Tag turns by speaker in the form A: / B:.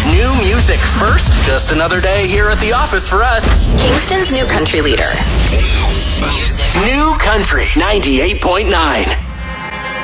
A: New music first. Just another day here at the office for us.
B: Kingston's new country leader.
A: New Country 98.9.